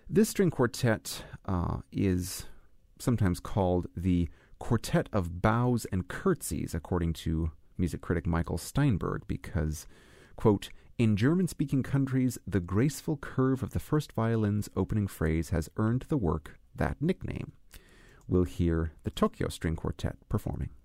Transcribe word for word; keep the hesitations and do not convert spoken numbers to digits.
This string quartet uh, is sometimes called the Quartet of Bows and Curtsies, according to music critic Michael Steinberg, because, quote, in German-speaking countries, the graceful curve of the first violin's opening phrase has earned the work that nickname. We'll hear the Tokyo String Quartet performing.